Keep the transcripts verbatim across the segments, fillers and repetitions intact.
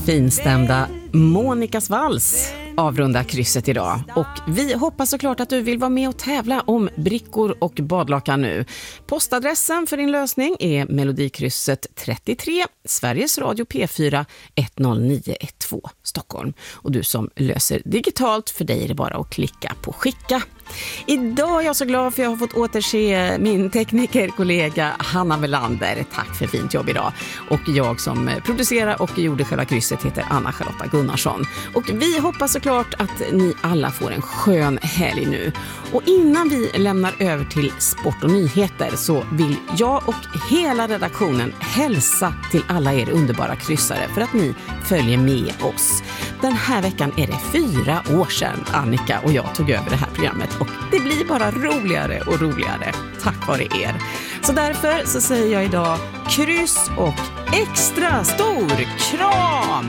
finstämda Monikas vals avrunda krysset idag. Och vi hoppas såklart att du vill vara med och tävla om brickor och badlakan nu. Postadressen för din lösning är Melodikrysset trettiotre, Sveriges Radio P fyra ett noll nio ett två, Stockholm. Och du som löser digitalt, för dig är det bara att klicka på skicka. Idag är jag så glad för jag har fått återse min teknikerkollega Hanna Melander. Tack för fint jobb idag. Och jag som producerar och gjorde själva krysset heter Anna-Charlotta Gunnarsson. Och vi hoppas såklart att ni alla får en skön helg nu. Och innan vi lämnar över till sport och nyheter så vill jag och hela redaktionen hälsa till alla er underbara kryssare för att ni följer med oss. Den här veckan är det fyra år sedan Annika och jag tog över det här programmet och det blir bara roligare och roligare tack vare er. Så därför så säger jag idag kryss och extra stor kram!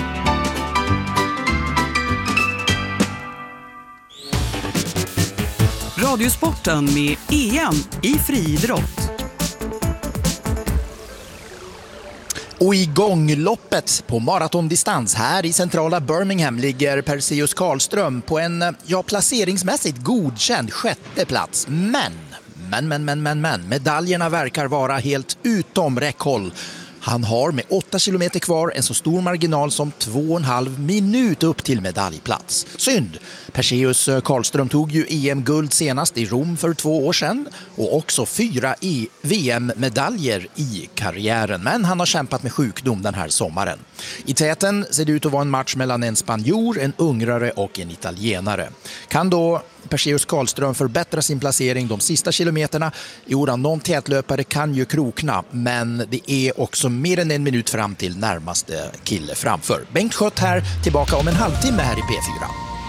Radiosporten med E M i friidrott. Och i gångloppet på maratondistans här i centrala Birmingham ligger Perseus Karlström på en, ja, placeringsmässigt godkänd sjätte plats. Men, men, men, men, men, men, medaljerna verkar vara helt utom räckhåll. Han har med åtta kilometer kvar en så stor marginal som två och en halv minut upp till medaljplats. Synd! Perseus Karlström tog ju E M-guld senast i Rom för två år sedan och också fyra i V M-medaljer i karriären. Men han har kämpat med sjukdom den här sommaren. I täten ser det ut att vara en match mellan en spanjor, en ungrare och en italienare. Kan då Perseus Karlström förbättra sin placering de sista kilometerna? Jo, någon tätlöpare kan ju krokna, men det är också mer än en minut fram till närmaste kille framför. Bengt Schött här, tillbaka om en halvtimme här i P fyra.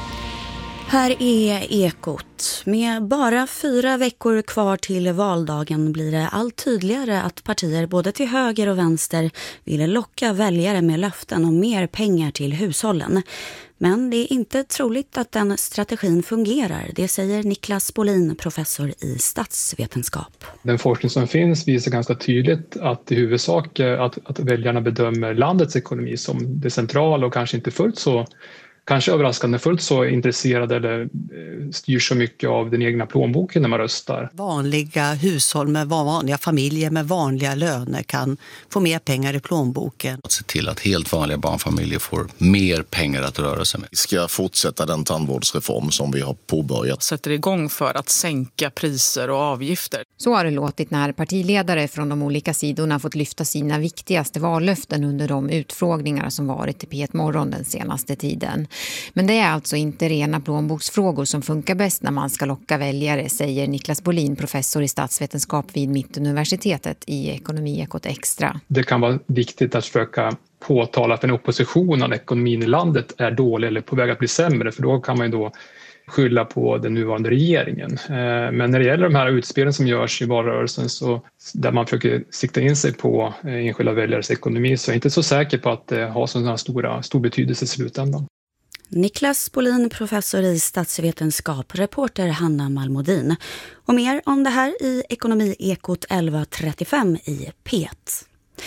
Här är Ekot. Med bara fyra veckor kvar till valdagen blir det allt tydligare att partier både till höger och vänster vill locka väljare med löften om mer pengar till hushållen. Men det är inte troligt att den strategin fungerar, det säger Niklas Bolin, professor i statsvetenskap. Den forskning som finns visar ganska tydligt att i huvudsak att, att väljarna bedömer landets ekonomi som det centrala och kanske inte fullt så Kanske överraskande fullt så intresserade eller styr så mycket av den egna plånboken när man röstar. Vanliga hushåll med vanliga familjer med vanliga löner kan få mer pengar i plånboken. Att se till att helt vanliga barnfamiljer får mer pengar att röra sig med. Vi ska fortsätta den tandvårdsreform som vi har påbörjat. Sätter igång för att sänka priser och avgifter. Så har det låtit när partiledare från de olika sidorna fått lyfta sina viktigaste vallöften under de utfrågningar som varit i P ett morgon den senaste tiden. Men det är alltså inte rena plånboksfrågor som funkar bäst när man ska locka väljare, säger Niklas Bolin, professor i statsvetenskap vid Mittuniversitetet i Ekonomi Ekot Extra. Det kan vara viktigt att försöka påtala för en opposition att ekonomin i landet är dålig eller på väg att bli sämre, för då kan man ju då skylla på den nuvarande regeringen. Men när det gäller de här utspelen som görs i valrörelsen så där man försöker sikta in sig på enskilda väljares ekonomi så är jag inte så säker på att det har sådana stora stor betydelse i slutändan. Niklas Bolin, professor i statsvetenskap, reporter Hanna Malmodin. Och mer om det här i Ekonomi-ekot elva trettiofem i P ett.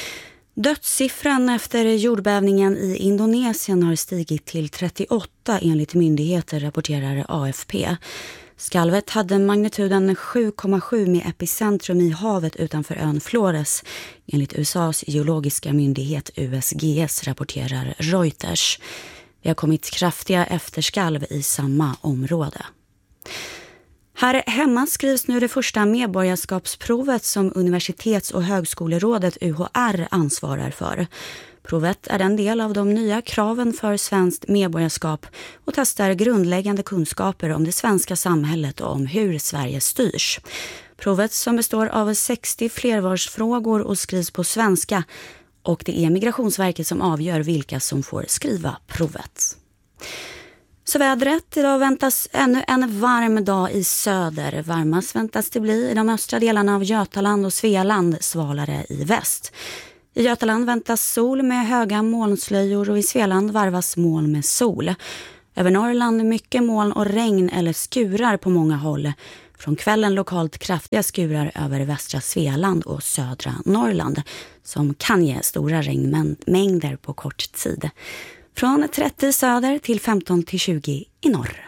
Dödssiffran efter jordbävningen i Indonesien har stigit till trettioåtta enligt myndigheter, rapporterar A F P. Skalvet hade magnituden sju komma sju med epicentrum i havet utanför ön Flores. Enligt U S A:s geologiska myndighet U S G S, rapporterar Reuters. Det har kommit kraftiga efterskalv i samma område. Här hemma skrivs nu det första medborgarskapsprovet som Universitets- och högskolerådet U H R ansvarar för. Provet är en del av de nya kraven för svenskt medborgarskap och testar grundläggande kunskaper om det svenska samhället och om hur Sverige styrs. Provet, som består av sextio flervarsfrågor och skrivs på svenska, och det är Migrationsverket som avgör vilka som får skriva provet. Så vädret, idag väntas ännu en varm dag i söder. Varmast väntas det bli i de östra delarna av Götaland och Svealand, svalare i väst. I Götaland väntas sol med höga molnslöjor och i Svealand varvas moln med sol. Över Norrland mycket moln och regn eller skurar på många håll. Från kvällen lokalt kraftiga skurar över västra Svealand och södra Norrland som kan ge stora regnmängder på kort tid. Från trettio söder till femton till tjugo i norr.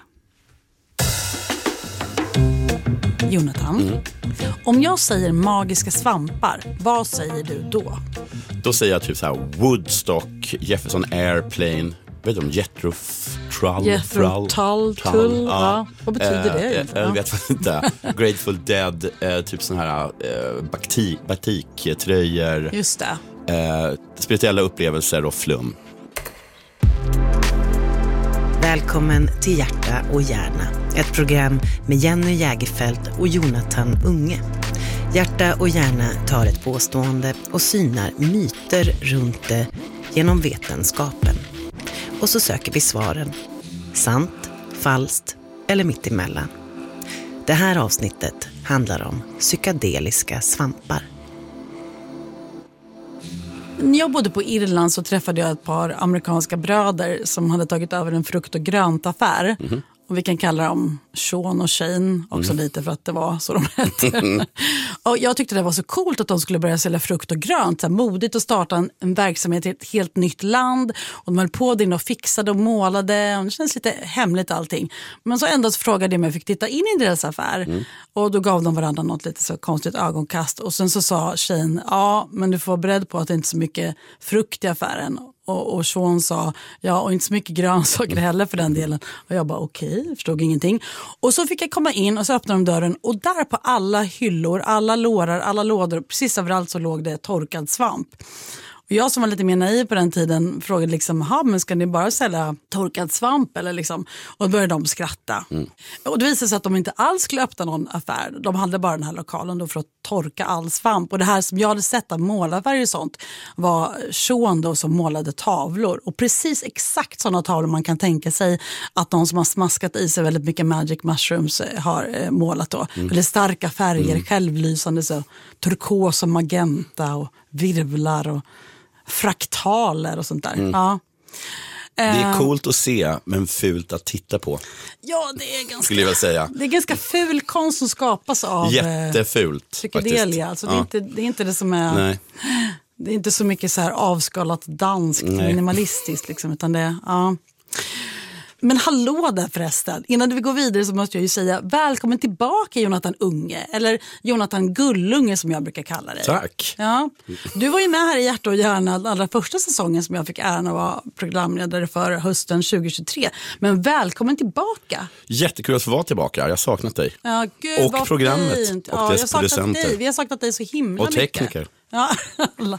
Jonathan, mm. om jag säger magiska svampar, vad säger du då? Då säger jag typ så här Woodstock, Jefferson Airplane, vet du om Jethro Tull? Jethro Tull, Tull, ja. Vad betyder eh, det? Eh, jag vet inte. Grateful Dead, eh, typ sån här eh, batik, batiktröjor. Just det. Eh, spirituella upplevelser och flum. Välkommen till Hjärta och hjärna. Ett program med Jenny Jägerfeldt och Jonathan Unge. Hjärta och hjärna tar ett påstående och synar myter runt det genom vetenskapen. Och så söker vi svaren. Sant, falskt eller mittemellan. Det här avsnittet handlar om psykedeliska svampar. När jag bodde på Irland så träffade jag ett par amerikanska bröder som hade tagit över en frukt- och gröntaffär. Mm-hmm. Och vi kan kalla dem Sean och Shane också mm. lite för att det var så de hette. Och jag tyckte det var så coolt att de skulle börja sälja frukt och grönt. Så här, modigt att starta en, en verksamhet i ett helt nytt land. Och de höll på din och fixade och målade. Och det känns lite hemligt allting. Men så ändå så frågade jag om jag fick titta in i deras affär. Mm. Och då gav de varandra något lite så konstigt ögonkast. Och sen så sa Shane, ja men du får vara beredd på att det inte är så mycket frukt i affären. Och, och Sean sa, ja och inte så mycket grönsaker heller för den delen. Och jag bara okej, okay, förstod ingenting. Och så fick jag komma in och så öppnade de dörren. Och där på alla hyllor, alla lårar, alla lådor, precis överallt så låg det torkad svamp. Och jag som var lite mer naiv på den tiden frågade liksom, ha men ska ni bara sälja torkad svamp eller liksom? Och då började de skratta. Mm. Och det visade sig att de inte alls skulle öppna någon affär. De hade bara den här lokalen då för att torka all svamp. Och det här som jag hade sett av målarfärg och sånt var Sean då som målade tavlor. Och precis exakt sådana tavlor man kan tänka sig att de som har smaskat i sig väldigt mycket magic mushrooms har målat då. Mm. Väldigt starka färger, mm. självlysande så turkos och magenta och virvlar och fraktaler och sånt där. Mm. Ja. Det är coolt att se, men fult att titta på. Ja, det är ganska, skulle jag säga. Det är ganska ful konst som skapas av jättefult, psykedelia. Alltså, det, är inte, det är inte det som är... Nej. Det är inte så mycket så här avskalat danskt, Nej. minimalistiskt liksom, utan det... Ja. Men hallå där förresten, innan vi går vidare så måste jag ju säga välkommen tillbaka Jonathan Unge, eller Jonathan Gullunge som jag brukar kalla dig. Tack. Ja. Du var ju med här i Hjärta och hjärna allra första säsongen som jag fick äran att vara programledare för hösten tjugohundratjugotre. Men välkommen tillbaka. Jättekul att få vara tillbaka, jag har saknat dig. Ja, gud, och programmet fint. och ja, dess jag saknat producenter. Dig. Vi har saknat dig så himla och tekniker. Mycket. Ja, alla.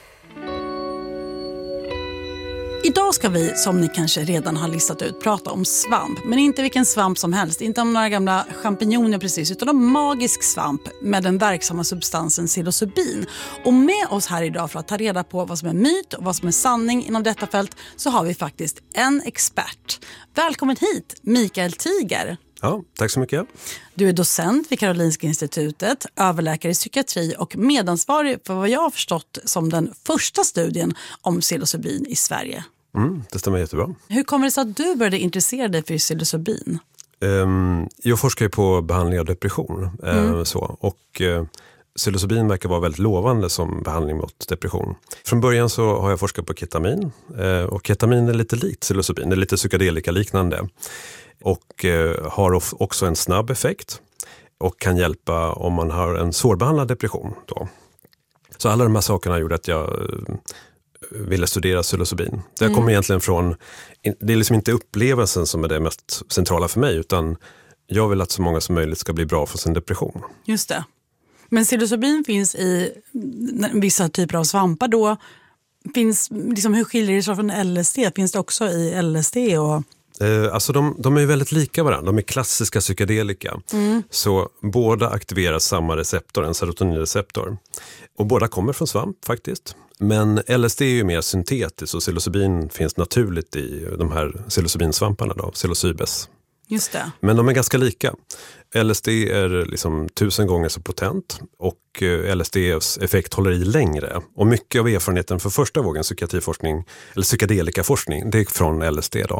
Idag ska vi, som ni kanske redan har listat ut, prata om svamp. Men inte vilken svamp som helst, inte om några gamla champinjoner precis, utan om magisk svamp med den verksamma substansen psilocybin. Och med oss här idag för att ta reda på vad som är myt och vad som är sanning inom detta fält så har vi faktiskt en expert. Välkommen hit, Mikael Tiger. Ja, tack så mycket. Du är docent vid Karolinska institutet, överläkare i psykiatri och medansvarig för vad jag har förstått som den första studien om psilocybin i Sverige. Mm, det stämmer jättebra. Hur kommer det sig att du började intressera dig för psilocybin? Um, jag forskar ju på behandling av depression. Mm. Uh, så, och uh, psilocybin verkar vara väldigt lovande som behandling mot depression. Från början så har jag forskat på ketamin. Uh, och ketamin är lite likt psilocybin, det är lite psykedelika liknande. Och uh, har också en snabb effekt och kan hjälpa om man har en svårbehandlad depression då. Så alla de här sakerna gjorde att jag uh, ville studera psilocybin. Det mm. kommer egentligen från, det är liksom inte upplevelsen som är det mest centrala för mig, utan jag vill att så många som möjligt ska bli bra för sin depression. Just det. Men psilocybin finns i vissa typer av svampar då. Finns, liksom, hur skiljer det sig från L S D? Finns det också i L S D och... Eh, alltså de, de är väldigt lika varandra. De är klassiska psykedelika. Mm. Så båda aktiverar samma receptor, en serotoninreceptor. Och båda kommer från svamp faktiskt. Men L S D är ju mer syntetiskt och psilocybin finns naturligt i de här psilocybinsvamparna då, psilocybes. Just det. Men de är ganska lika. L S D är liksom tusen gånger så potent och L S D:s effekt håller i längre. Och mycket av erfarenheten för första vågen psykiatriforskning eller psykedelikaforskning, det är från L S D då.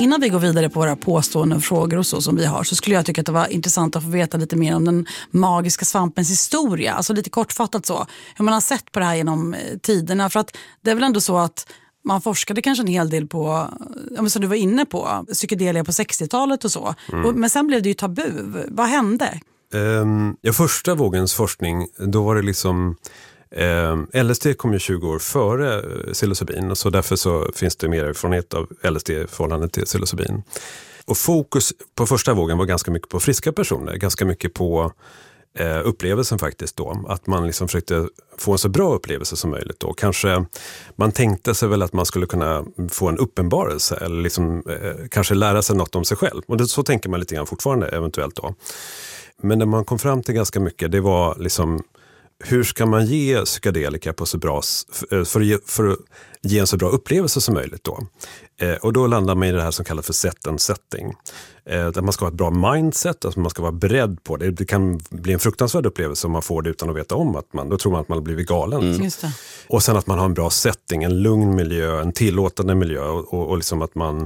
Innan vi går vidare på våra påståenden och frågor och så som vi har, så skulle jag tycka att det var intressant att få veta lite mer om den magiska svampens historia. Alltså lite kortfattat så. Hur man har sett på det här genom tiderna. För att det är väl ändå så att man forskade kanske en hel del på, som du var inne på, psykedelia på sextiotalet och så. Mm. Men sen blev det ju tabu. Vad hände? Um, ja, första vågens forskning, då var det liksom... Um, L S D kom ju tjugo år före psilocybin, och så därför så finns det mer erfarenhet av L S D i förhållande till psilocybin. Och fokus på första vågen var ganska mycket på friska personer, ganska mycket på eh, upplevelsen faktiskt då. Att man liksom försökte få en så bra upplevelse som möjligt då. Kanske man tänkte sig väl att man skulle kunna få en uppenbarelse eller liksom, eh, kanske lära sig något om sig själv. Och det, så tänker man lite grann fortfarande eventuellt då. Men när man kom fram till ganska mycket, det var liksom hur ska man ge psykedelika på så bra, för att ge, för att ge en så bra upplevelse som möjligt då. Eh, och då landar man i det här som kallas för set and setting. Eh, där man ska ha ett bra mindset, alltså man ska vara beredd på det. Det kan bli en fruktansvärd upplevelse om man får det utan att veta om att man, då tror man att man har blivit galen. Mm. Just det. Och sen att man har en bra setting, en lugn miljö, en tillåtande miljö och, och, och liksom att man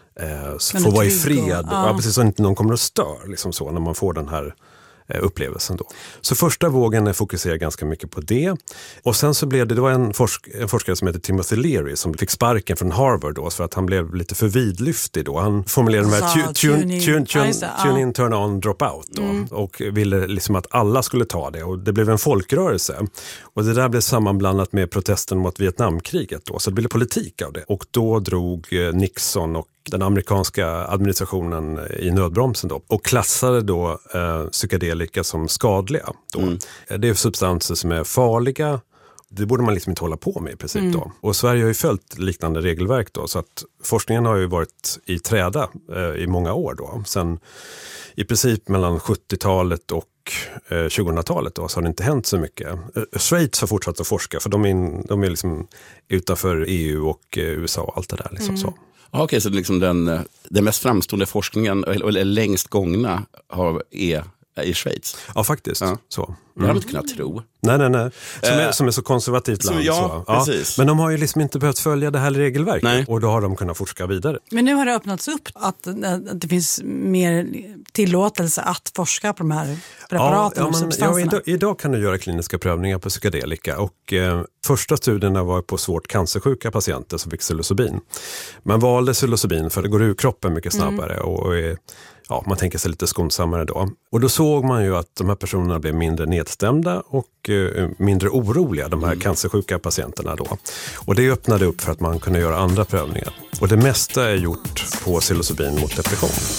eh, får vara i fred. Och, ja. Ja, precis, så inte någon kommer att störa liksom så, när man får den här upplevelsen då. Så första vågen fokuserar ganska mycket på det. Och sen så blev det, det var en, forsk, en forskare som heter Timothy Leary som fick sparken från Harvard då, för att han blev lite för vidlyftig då. Han formulerade de här tu, tune, tune, tune, tune, tune in, turn on, drop out då. Mm. Och ville liksom att alla skulle ta det. Och det blev en folkrörelse. Och det där blev sammanblandat med protesten mot Vietnamkriget då. Så det blev politik av det. Och då drog Nixon och den amerikanska administrationen i nödbromsen då, och klassade då eh, psykedelika som skadliga då. Mm. Det är substanser som är farliga. Det borde man liksom inte hålla på med i princip mm. då. Och Sverige har ju följt liknande regelverk då, så att forskningen har ju varit i träda eh, i många år då. Sen i princip mellan sjuttiotalet och eh, tjugohundratalet då, så har det inte hänt så mycket. Eh, Schweiz har fortsatt att forska, för de är, in, de är liksom utanför E U och eh, U S A och allt det där liksom mm. så. Okej, okay, så liksom den, den mest framstående forskningen, eller längst gångna, har, är i Schweiz? Ja, faktiskt. Ja. Så. Mm. Det har man inte kunnat tro. Nej, nej, nej. Som är, som är så konservativt land. Så, ja, så. Ja, precis. men de har ju liksom inte behövt följa det här regelverket. Nej. Och då har de kunnat forska vidare. Men nu har det öppnats upp att, att det finns mer tillåtelse att forska på de här preparaten ja, och ja, substanserna. Ja, idag, idag kan du göra kliniska prövningar på psykedelika. Och eh, första studierna var på svårt cancersjuka patienter som fick psilocybin. Man valde psilocybin för det går ur kroppen mycket snabbare mm. och är, ja, man tänker sig lite skonsammare då. Och då såg man ju att de här personerna blev mindre nedstämda och eh, mindre oroliga, de här mm. cancersjuka patienterna då. Och det öppnade upp för att man kunde göra andra prövningar. Och det mesta är gjort på psilocybin mot depression.